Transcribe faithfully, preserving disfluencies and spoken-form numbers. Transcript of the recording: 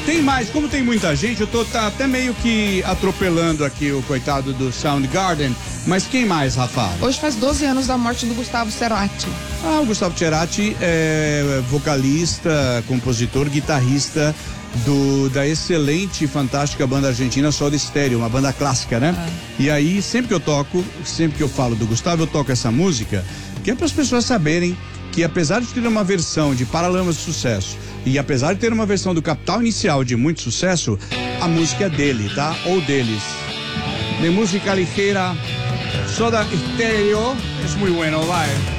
Tem mais, como tem muita gente, eu tô tá, até meio que atropelando aqui o coitado do Soundgarden, mas quem mais, Rafa? Hoje faz doze anos da morte do Gustavo Cerati. Ah, o Gustavo Cerati é vocalista, compositor, guitarrista do, da excelente e fantástica banda argentina Soda Stereo, uma banda clássica, né? Ah. E aí, sempre que eu toco, sempre que eu falo do Gustavo, eu toco essa música, que é para as pessoas saberem que apesar de ter uma versão de Paralamas de Sucesso e apesar de ter uma versão do Capital Inicial de muito sucesso, a música é dele, tá? Ou deles. De música ligeira, Soda Stereo, é muito bueno, vai.